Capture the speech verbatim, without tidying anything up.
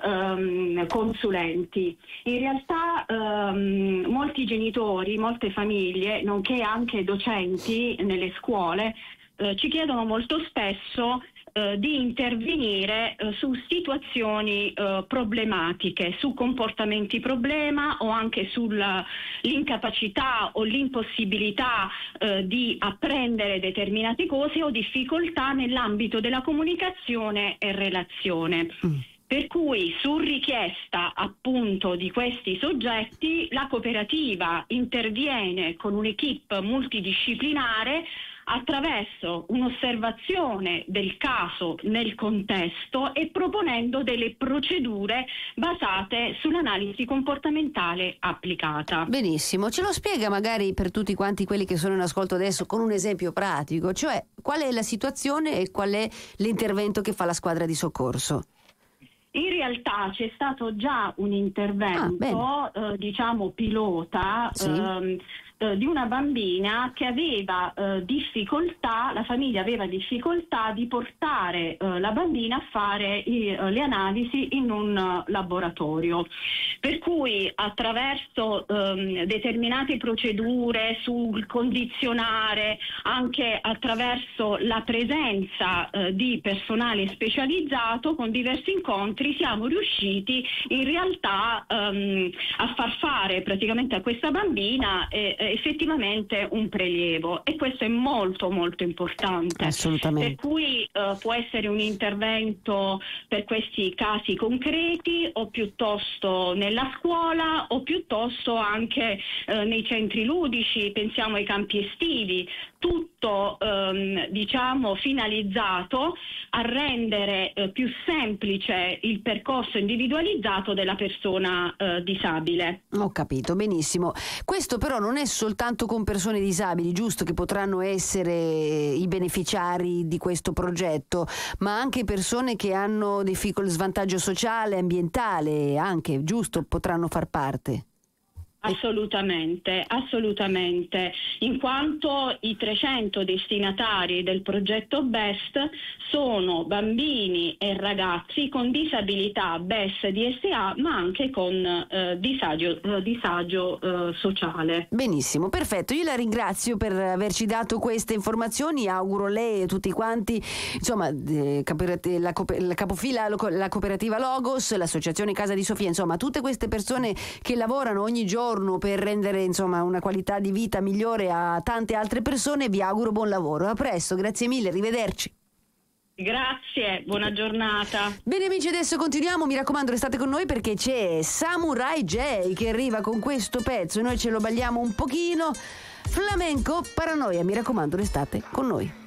ehm, consulenti. In realtà ehm, molti genitori, molte famiglie, nonché anche docenti nelle scuole, eh, ci chiedono molto spesso eh, di intervenire eh, su situazioni eh, problematiche, su comportamenti problema o anche sull'incapacità o l'impossibilità eh, di apprendere determinate cose o difficoltà nell'ambito della comunicazione e relazione. Mm. Per cui su richiesta appunto di questi soggetti la cooperativa interviene con un'equipe multidisciplinare attraverso un'osservazione del caso nel contesto e proponendo delle procedure basate sull'analisi comportamentale applicata. Benissimo, ce lo spiega magari per tutti quanti quelli che sono in ascolto adesso con un esempio pratico, cioè qual è la situazione e qual è l'intervento che fa la squadra di soccorso? In realtà c'è stato già un intervento, ah, eh, diciamo pilota, sì. ehm, eh, di una bambina che aveva eh, difficoltà, la famiglia aveva difficoltà di portare eh, la bambina a fare i, eh, le analisi in un uh, laboratorio. Per cui attraverso ehm, determinate procedure sul condizionare, anche attraverso la presenza eh, di personale specializzato con diversi incontri, siamo riusciti in realtà ehm, a far fare praticamente a questa bambina eh, effettivamente un prelievo, e questo è molto molto importante. Assolutamente. Per cui eh, può essere un intervento per questi casi concreti o piuttosto nella scuola o piuttosto anche eh, nei centri ludici, pensiamo ai campi estivi, tutto ehm, diciamo finalizzato a rendere eh, più semplice il percorso individualizzato della persona eh, disabile. Ho capito, benissimo. Questo però non è soltanto con persone disabili, giusto, che potranno essere i beneficiari di questo progetto, ma anche persone che hanno difficoltà, svantaggio sociale, ambientale, anche, giusto, potranno far parte. Assolutamente, assolutamente, in quanto i trecento destinatari del progetto BEST sono bambini e ragazzi con disabilità B E S D S A, ma anche con eh, disagio, eh, disagio eh, sociale. Benissimo, perfetto, io la ringrazio per averci dato queste informazioni, auguro lei e tutti quanti, insomma, eh, la, la capofila, la cooperativa Logos, l'associazione Casa di Sofia, insomma, tutte queste persone che lavorano ogni giorno per rendere insomma una qualità di vita migliore a tante altre persone, vi auguro buon lavoro. A presto, grazie mille, arrivederci. Grazie, buona giornata. Bene amici, adesso continuiamo, mi raccomando restate con noi perché c'è Samurai J che arriva con questo pezzo e noi ce lo balliamo un pochino. Flamenco Paranoia, mi raccomando restate con noi.